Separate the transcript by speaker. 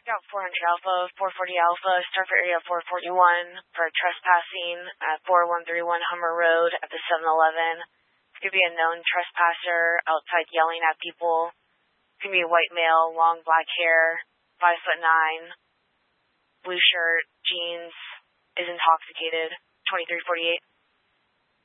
Speaker 1: Scout 400 Alpha, 440 Alpha, start for area 441 for trespassing at 4131 Hummer Road at the 7-Eleven. It's going to be a known trespasser outside yelling at people. It's going to be a white male, long black hair, 5'9", blue shirt, jeans, is intoxicated, 2348.